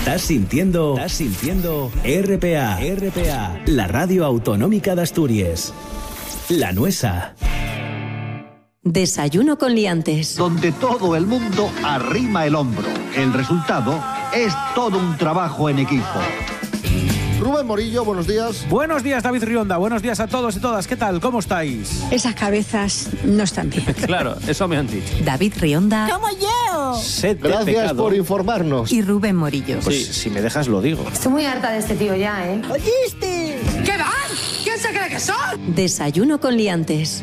Estás sintiendo RPA, la radio autonómica de Asturias. La Nuesa. Desayuno con liantes. Donde todo el mundo arrima el hombro. El resultado es todo un trabajo en equipo. Rubén Morillo, buenos días. Buenos días, David Rionda. Buenos días a todos y todas. ¿Qué tal? ¿Cómo estáis? Esas cabezas no están bien. Claro, eso me han dicho. David Rionda. ¡Como yo! Gracias pecado. por informarnos. Y Rubén Morillo. Pues si me dejas lo digo. Estoy muy harta de este tío ya, ¿eh? ¿Oíste? ¿Qué van? ¿Quién se cree que son? Desayuno con liantes.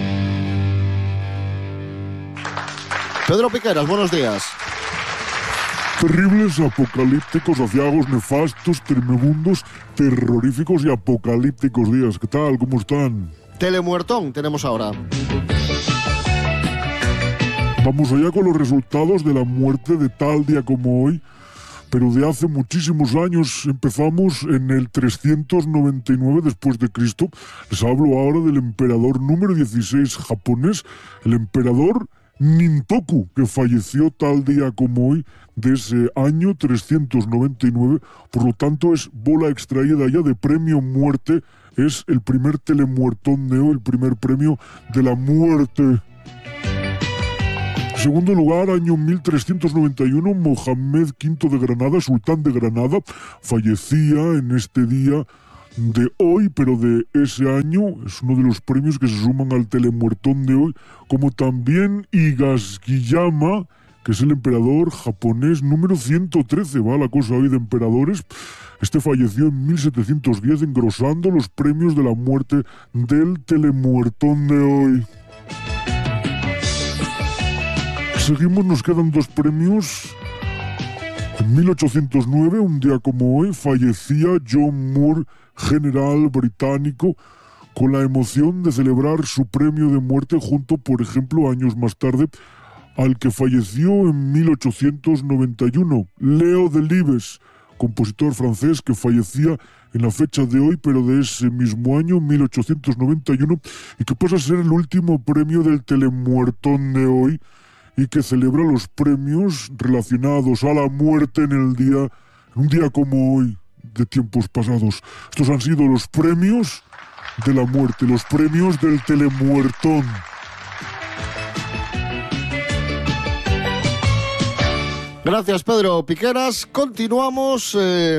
Pedro Piqueras, buenos días. Terribles, apocalípticos, aciagos, nefastos, tremebundos, terroríficos y apocalípticos días. ¿Qué tal? ¿Cómo están? Telemuertón tenemos ahora. Vamos allá con los resultados de la muerte de tal día como hoy, pero de hace muchísimos años. Empezamos en el 399 después de Cristo. Les hablo ahora del emperador número 16 japonés, el emperador Nintoku, que falleció tal día como hoy de ese año 399, por lo tanto es bola extraída ya de premio muerte, es el primer telemuertón de hoy, el primer premio de la muerte. Segundo lugar, año 1391, Mohamed V de Granada, sultán de Granada, fallecía en este día de hoy, pero de ese año. Es uno de los premios que se suman al telemuertón de hoy, como también Higashiyama, que es el emperador japonés número 113, va la cosa hoy de emperadores. Este falleció en 1710, engrosando los premios de la muerte del telemuertón de hoy. Seguimos, nos quedan dos premios. En 1809, un día como hoy, fallecía John Moore, general británico, con la emoción de celebrar su premio de muerte junto, por ejemplo, años más tarde, al que falleció en 1891, Leo Delibes, compositor francés que fallecía en la fecha de hoy, pero de ese mismo año, 1891, y que pasa a ser el último premio del telemuertón de hoy, y que celebra los premios relacionados a la muerte en un día como hoy, de tiempos pasados. Estos han sido los premios de la muerte, los premios del telemuertón. Gracias, Pedro Piqueras. Continuamos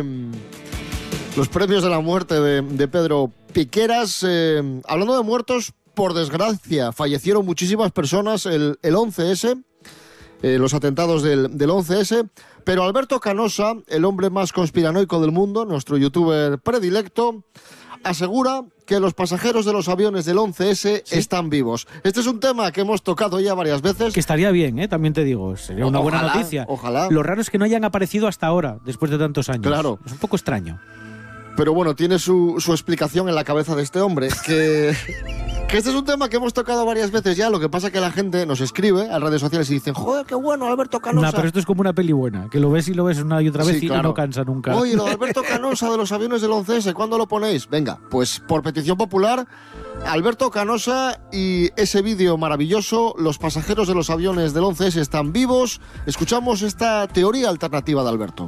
los premios de la muerte de Pedro Piqueras. Hablando de muertos, por desgracia, fallecieron muchísimas personas el 11S, los atentados del 11S, pero Alberto Canosa, el hombre más conspiranoico del mundo, nuestro youtuber predilecto, asegura que los pasajeros de los aviones del 11S están vivos. Este es un tema que hemos tocado ya varias veces. Que estaría bien, también te digo. Sería una buena noticia. Ojalá. Lo raro es que no hayan aparecido hasta ahora, después de tantos años. Claro. Es un poco extraño. Pero bueno, tiene su explicación en la cabeza de este hombre, que este es un tema que hemos tocado varias veces ya. Lo que pasa es que la gente nos escribe a redes sociales y dicen, joder, qué bueno, Alberto Canosa. No, pero esto es como una peli buena, que lo ves y lo ves una y otra vez, sí, y claro, no cansa nunca. Oye, lo de Alberto Canosa de los aviones del 11S, ¿cuándo lo ponéis? Venga, pues por petición popular, Alberto Canosa y ese vídeo maravilloso, los pasajeros de los aviones del 11S están vivos. Escuchamos esta teoría alternativa de Alberto.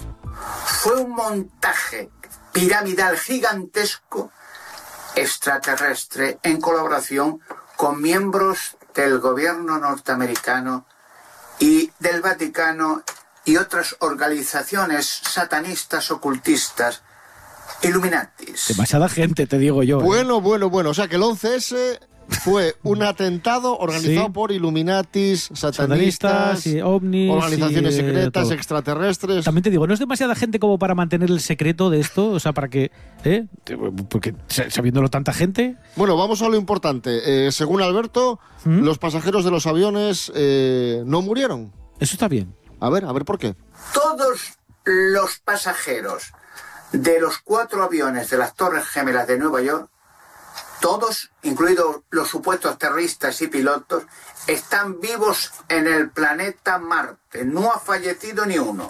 Fue un montaje piramidal gigantesco extraterrestre en colaboración con miembros del gobierno norteamericano y del Vaticano y otras organizaciones satanistas ocultistas, Illuminatis. Demasiada gente, te digo yo. Bueno. O sea que el 11S fue un atentado organizado por Illuminatis, satanistas, ovnis, organizaciones secretas, extraterrestres. También te digo, no es demasiada gente como para mantener el secreto de esto, o sea, para que, porque sabiéndolo tanta gente. Bueno, vamos a lo importante. Según Alberto, los pasajeros de los aviones no murieron. Eso está bien. A ver por qué. Todos los pasajeros de los 4 aviones de las Torres Gemelas de Nueva York, todos, incluidos los supuestos terroristas y pilotos, están vivos en el planeta Marte. No ha fallecido ni uno.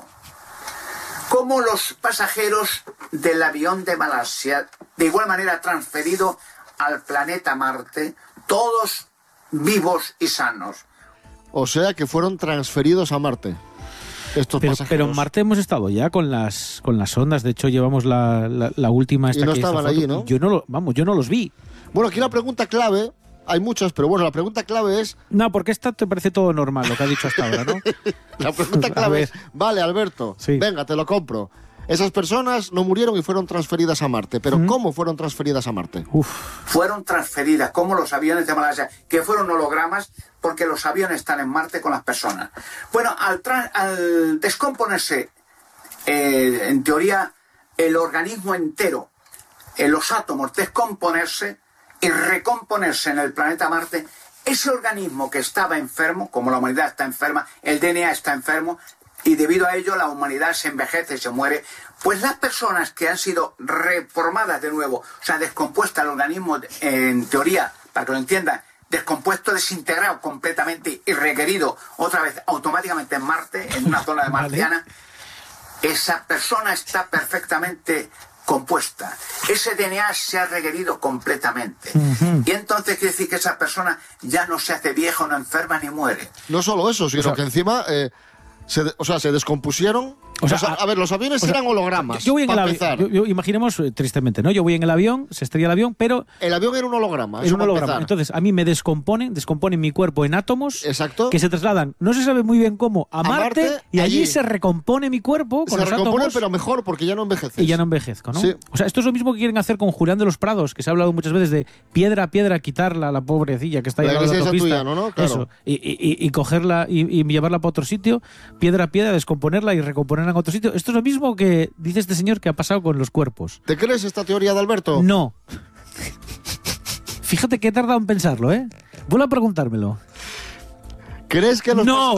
Como los pasajeros del avión de Malasia, de igual manera transferido al planeta Marte, todos vivos y sanos. O sea que fueron transferidos a Marte. estos pasajeros. Pero en Marte hemos estado ya con las sondas. De hecho, llevamos la última. Esta y no que estaban allí, ¿no? Yo no los vi. Bueno, aquí la pregunta clave, hay muchas, pero bueno, la pregunta clave es... No, porque esta te parece todo normal, lo que ha dicho hasta ahora, ¿no? La pregunta clave es, vale, Alberto, sí. Venga, te lo compro. Esas personas no murieron y fueron transferidas a Marte, pero ¿cómo fueron transferidas a Marte? Fueron transferidas, como los aviones de Malasia, que fueron hologramas, porque los aviones están en Marte con las personas. Bueno, al descomponerse, en teoría, el organismo entero, los átomos descomponerse y recomponerse en el planeta Marte, ese organismo que estaba enfermo, como la humanidad está enferma, el DNA está enfermo, y debido a ello la humanidad se envejece y se muere, pues las personas que han sido reformadas de nuevo, o sea, descompuesta el organismo, en teoría, para que lo entiendan, descompuesto, desintegrado completamente y requerido otra vez automáticamente en Marte, en una zona de marciana, esa persona está perfectamente compuesta. Ese DNA se ha requerido completamente. Y entonces quiere decir que esa persona ya no se hace vieja, no enferma ni muere. No solo eso, sino que encima se descompusieron. A ver, los aviones eran hologramas. Yo voy en el avión. Imaginemos, tristemente, ¿no? Yo voy en el avión, se estrella el avión, pero... El avión era un holograma. Es un holograma. Entonces, a mí me descomponen mi cuerpo en átomos. Exacto. Que se trasladan, no se sabe muy bien cómo, a Marte, y allí se recompone mi cuerpo con los átomos. Se recompone, pero mejor, porque ya no envejeces. Y ya no envejezco, ¿no? Sí. O sea, esto es lo mismo que quieren hacer con Julián de los Prados, que se ha hablado muchas veces de piedra a piedra quitarla a la pobrecilla que está ahí al lado de la autopista. Tuya, ¿no? Claro. Eso. Y cogerla y llevarla para otro sitio, piedra a piedra, descomponerla y recomponerla en otro sitio. Esto es lo mismo que dice este señor que ha pasado con los cuerpos. ¿Te crees esta teoría de Alberto? No. Fíjate que he tardado en pensarlo, ¿eh? Vuelvo a preguntármelo. ¿Crees que los... No.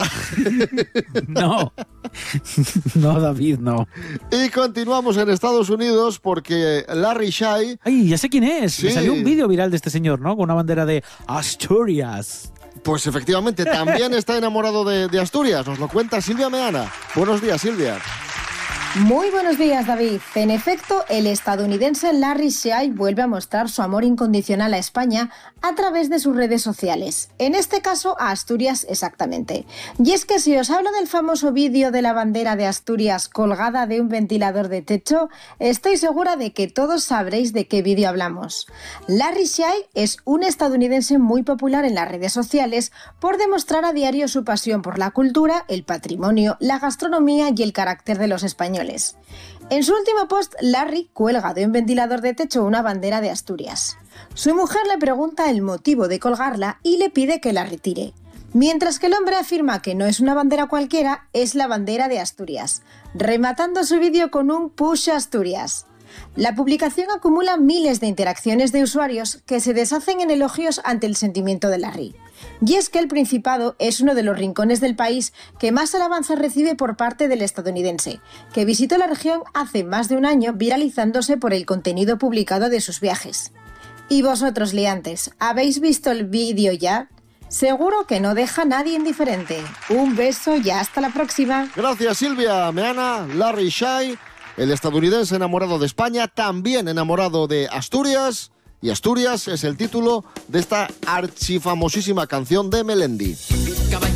No. No, David, no. Y continuamos en Estados Unidos porque Larry Shai... Ay, ya sé quién es. Sí. Me salió un vídeo viral de este señor, ¿no? Con una bandera de Asturias. Pues efectivamente, también está enamorado de Asturias. Nos lo cuenta Silvia Meana. Buenos días, Silvia. Muy buenos días, David. En efecto, el estadounidense Larry Shai vuelve a mostrar su amor incondicional a España a través de sus redes sociales. En este caso, a Asturias exactamente. Y es que si os hablo del famoso vídeo de la bandera de Asturias colgada de un ventilador de techo, estoy segura de que todos sabréis de qué vídeo hablamos. Larry Shai es un estadounidense muy popular en las redes sociales por demostrar a diario su pasión por la cultura, el patrimonio, la gastronomía y el carácter de los españoles. En su último post, Larry cuelga de un ventilador de techo una bandera de Asturias. Su mujer le pregunta el motivo de colgarla y le pide que la retire. Mientras que el hombre afirma que no es una bandera cualquiera, es la bandera de Asturias, rematando su vídeo con un push Asturias. La publicación acumula miles de interacciones de usuarios que se deshacen en elogios ante el sentimiento de Larry. Y es que el Principado es uno de los rincones del país que más alabanza recibe por parte del estadounidense, que visitó la región hace más de un año viralizándose por el contenido publicado de sus viajes. ¿Y vosotros, liantes, habéis visto el vídeo ya? Seguro que no deja a nadie indiferente. Un beso y hasta la próxima. Gracias, Silvia Meana. Larry Shai, el estadounidense enamorado de España, también enamorado de Asturias. Y Asturias es el título de esta archifamosísima canción de Melendi.